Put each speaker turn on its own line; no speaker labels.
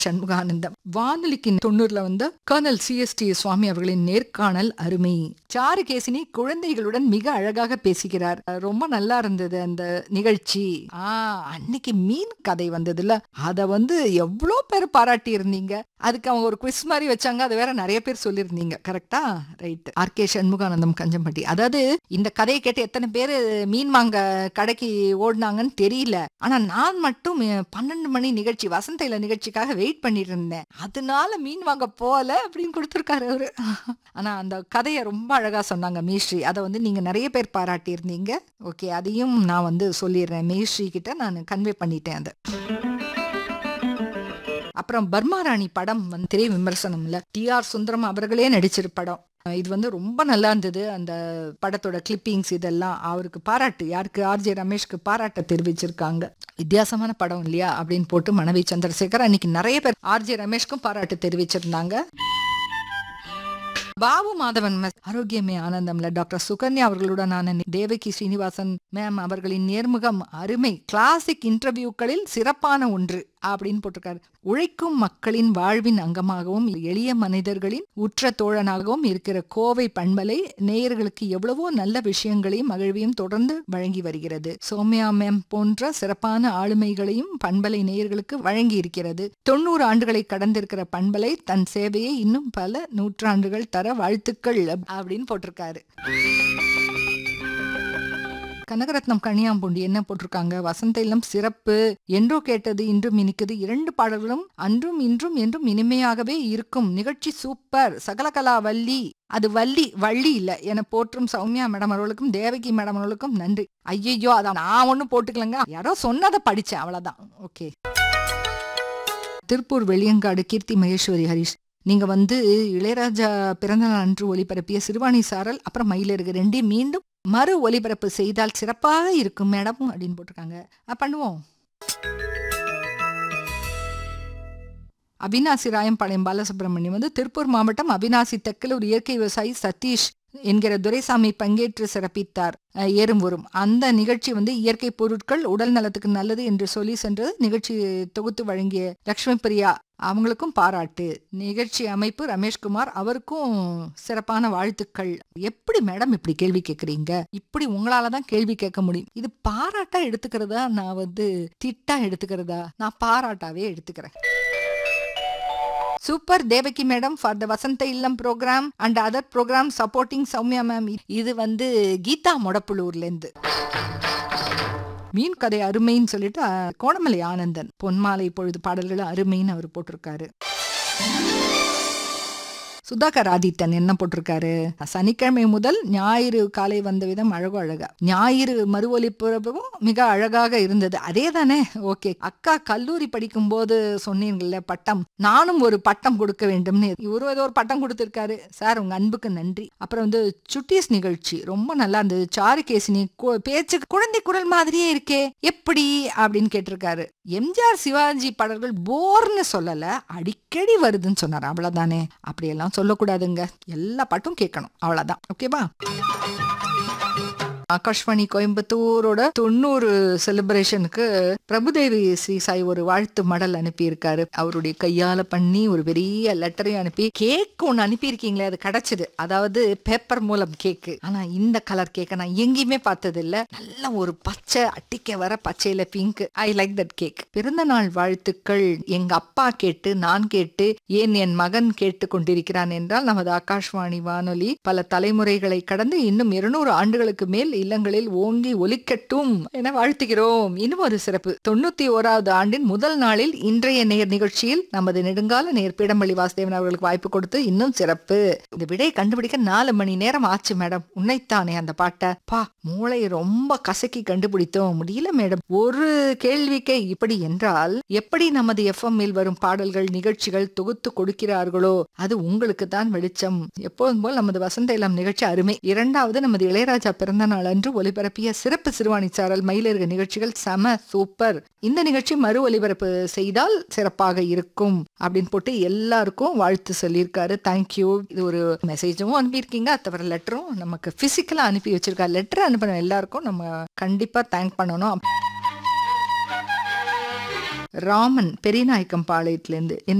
சண்முகானந்தம். வானொலிக்கு 90ல வந்த kernel CST சுவாமி அவர்களின் நேர்காணல் அருமை. சாருகேசினி குழந்தைகளுடன் மிக அழகாக பேசுகிறார். ரொம்ப நல்லா இருந்தது அந்த நிகழ்ச்சி. அன்னைக்கு மீன் கதை வந்ததுல அத எவ்வளோ பேர் பாராட்டி இருந்தீங்க. அதுக்கு அவங்க ஒரு குவிஸ் மாதிரி வச்சாங்க. அது வேற நிறைய பேர் சொல்லியிருந்தீங்க. கரெக்டா? ரைட். RK சண்முகானந்தம் கஞ்சம்பட்டி. அதாவது இந்த கதையை கேட்டு எத்தனை பேர் மீன் வாங்க கடைக்கு ஓடினாங்கன்னு தெரியல. ஆனா நான் மட்டும் 12 மணி நிகழ்ச்சி வசந்தையில நிகழ்ச்சிக்காக வெயிட் பண்ணிட்டு இருந்தேன். அதனால மீன் வாங்க போல அப்படின்னு கொடுத்துருக்காரு அவரு. ஆனா அந்த கதையை ரொம்ப அழகா சொன்னாங்க மேஸ்ரீ. அதை நீங்க நிறைய பேர் பாராட்டி இருந்தீங்க. ஓகே, அதையும் நான் சொல்லிடுறேன். மேஸ்ரீ கிட்ட நான் கன்வே பண்ணிட்டேன் அதை. அப்புறம் பர்மாராணி படம் திரை விமர்சனம்ல TR சுந்தரம் அவர்களே நடிச்சிரு படம். இது ரொம்ப நல்லா இருந்தது. அந்த படத்தோட கிளிப்பிங்ஸ் இதெல்லாம் அவருக்கு பாராட்டு. யாருக்கு? RJ ரமேஷ்க்கு பாராட்ட தெரிவிச்சிருக்காங்க. வித்தியாசமான படம் இல்லையா அப்படின்னு போட்டு மனைவி சந்திரசேகர் அன்னைக்கு நிறைய பேர் RJ ரமேஷ்க்கும் பாராட்டு தெரிவிச்சிருந்தாங்க. பாபு மாதவன் ஆரோக்கியமே ஆனந்தம்ல டாக்டர் சுகன்யா அவர்களுடனான தேவகி ஸ்ரீனிவாசன் மேம் அவர்களின் நேர்முகம் அருமை. கிளாசிக் இன்டர்வியூக்களில் சிறப்பான ஒன்று அப்படின்னு போட்டிருக்காரு. உழைக்கும் மக்களின் வாழ்வின் அங்கமாகவும் எளிய மனிதர்களின் உற்ற தோழனாகவும் இருக்கிற கோவை பண்பலை நேயர்களுக்கு எவ்வளவோ நல்ல விஷயங்களையும் மகிழ்வையும் தொடர்ந்து வழங்கி வருகிறது. சோமியா மேம் போன்ற சிறப்பான ஆளுமைகளையும் பண்பலை நேயர்களுக்கு வழங்கி இருக்கிறது. 90 ஆண்டுகளை கடந்திருக்கிற பண்பலை தன் சேவையை இன்னும் பல நூற்றாண்டுகள் தர வாழ்த்துக்கள் அப்படின்னு போட்டிருக்காரு. கனகரத்னம் கனியாம்பூண்டி என்ன போட்டிருக்காங்க? வசந்த இல்லம் சிறப்பு. என்றோ கேட்டது இன்றும் இனிக்குது. 2 பாடல்களும் அன்றும் இன்றும் என்றும் இனிமையாகவே இருக்கும். நிகழ்ச்சி சூப்பர். சகலகலா வள்ளி, அது வள்ளி இல்ல என போற்றும் சௌமியா மேடம் அவர்களுக்கும் தேவகி மேடம் அவர்களுக்கும் நன்றி. ஐயோ, அதான் நான் ஒன்னும் போட்டுக்கலங்க, யாரோ சொன்னதை படிச்சேன், அவ்வளவுதான். ஓகே. திருப்பூர் வெளியங்காடு கீர்த்தி மகேஸ்வரி ஹரிஷ், நீங்க இளையராஜா பிறந்தநாள் அன்று ஒளிபரப்பிய சிறுவாணி சாரல் அப்புறம் மயிலிறகு 2 மீண்டும் மறு ஒலிபரப்பு செய்தால் சிறப்பாக இருக்கும் மேடம் அப்படின்னு போட்டிருக்காங்க. பண்ணுவோம். அவினாசி ராயம்பாளையம் பாலசுப்ரமணியம் திருப்பூர் மாவட்டம் அவினாசி தெற்கில் ஒரு இயற்கை விவசாயி சதீஷ் என்கிற துரைசாமி பங்கேற்று சிறப்பித்தார். ஏறும் வரும் அந்த நிகழ்ச்சி இயற்கை பொருட்கள் உடல் நலத்துக்கு நல்லது என்று சொல்லி சென்றது. நிகழ்ச்சி தொகுத்து வழங்கிய லட்சுமி பிரியா அவங்களுக்கும் பாராட்டு. நிகழ்ச்சி அமைப்பு ரமேஷ்குமார் அவருக்கும் சிறப்பான வாழ்த்துக்கள். எப்படி மேடம் இப்படி கேள்வி கேட்கறீங்க? இப்படி உங்களாலதான் கேள்வி கேட்க முடியும். இது பாராட்டா எடுத்துக்கிறதா நான் திட்டா எடுத்துக்கிறதா? நான் பாராட்டாவே எடுத்துக்கிறேன். Super Devaki madam for the வசந்த இல்லம் program and other program supporting Soumya ma'am. இது கீதா மொடப்புலூர்ல இருந்து. மீன் கதை அருமைன்னு சொல்லிட்டு கோணமலை ஆனந்தன் பொன்மாலை பொழுது பாடல்கள் அருமைன்னு அவர் போட்டிருக்காரு. சுதாகர் ஆதித்தன் என்ன போட்டிருக்காரு? சனிக்கிழமை முதல் ஞாயிறு காலை வந்த விதம் அழகா. ஞாயிறு மறு ஒலிபரப்பும் மிக அழகாக இருந்தது. அதே தானே? ஓகே. அக்கா கல்லூரி படிக்கும் போது சொன்னீங்கல்ல பட்டம், நானும் ஒரு பட்டம் கொடுக்க வேண்டும்னு இவரு ஏதோ ஒரு பட்டம் கொடுத்திருக்காரு. சார் உங்க அன்புக்கு நன்றி. அப்புறம் சுட்டீஸ் நிகழ்ச்சி ரொம்ப நல்லா இருந்தது. சாருகேசினி பேச்சு குழந்தை குரல் மாதிரியே இருக்கே, எப்படி அப்படின்னு கேட்டிருக்காரு. எம்ஜிஆர் சிவாஜி பாடல்கள் போர்னு சொல்லல, அடிக்கடி வருதுன்னு சொன்னார். அவ்வளவுதானே? அப்படியெல்லாம் சொல்லக்கூடாதுங்க, எல்லா பாட்டும் கேட்கணும், அவ்வளவுதான். ஓகேவா? ஆகாஷ்வாணி கோயம்புத்தூரோட 90 செலிப்ரேஷனுக்கு பிரபுதேவி ஸ்ரீ சாய் ஒரு வாழ்த்து மடல் அனுப்பி இருக்காரு. அவருடைய கையால பண்ணி ஒரு பெரிய லெட்டரையும் அனுப்பி கேக் ஒண்ணு அனுப்பி இருக்கீங்களே, அது கிடைச்சது. அதாவது பேப்பர் மூலம் கேக்கு. ஆனா இந்த கலர் கேக்க நான் எங்கேயுமே பார்த்தது இல்ல. நல்ல ஒரு பச்சை, அட்டிக்க வர பச்சையில pink. I like that cake. பிறந்த நாள் வாழ்த்துக்கள் எங்க அப்பா கேட்டு, நான் கேட்டு, ஏன் என் மகன் கேட்டு கொண்டிருக்கிறான் என்றால் நமது ஆகாஷ்வாணி வானொலி பல தலைமுறைகளை கடந்து இன்னும் 200 ஆண்டுகளுக்கு மேல் இல்லங்களில் ஓங்கி ஒலிக்கட்டும் என வாழ்த்துகிறோம். இன்னும் ஒரு சிறப்பு, 91வது ஆண்டின் முதல் நாளில் இன்றைய நேர் நிகழ்ச்சியில் நமது நெடுங்கால நேர் பீடம்பள்ளி வாசுதேவன் அவர்களுக்கு வாய்ப்பு கொடுத்து இன்னும் சிறப்பு. இந்த விடையை கண்டுபிடிக்க 4 மணி நேரம் ஆச்சு மேடம். உன்னைத்தானே அந்த பாட்டை மூளை ரொம்ப கசக்கி கண்டுபிடித்தோம். முடியல மேடம். ஒரு கேள்விக்கே இப்படி என்றால் எப்படி நமது FM-இல் வரும் பாடல்கள் நிகழ்ச்சிகள் தொகுத்து கொடுக்கிறார்களோ அது உங்களுக்கு தான் வெளிச்சம். எப்போதும் போல் நமது வசந்த இளம் நிகழ்ச்சி அருமை. 2வது நமது இளையராஜா பிறந்த நாள் அன்று ஒலிபரப்பிய சிறப்பு சிறுவாணி சாரல் மயிலிறகு நிகழ்ச்சிகள் செம சூப்பர். இந்த நிகழ்ச்சி மறு ஒலிபரப்பு செய்தால் சிறப்பாக இருக்கும் அப்படின்னு போட்டு எல்லாருக்கும் வாழ்த்து சொல்லியிருக்காரு. தேங்க்யூ. இது ஒரு மெசேஜும் அனுப்பியிருக்கீங்க, அது தவிர லெட்டரும் நமக்கு பிசிக்கலா அனுப்பி வச்சிருக்காரு. லெட்டர் அனுப்பின எல்லாருக்கும் நம்ம கண்டிப்பா தேங்க் பண்ணணும். ராமன் பெரியநாயக்கம் பாளையத்திலேருந்து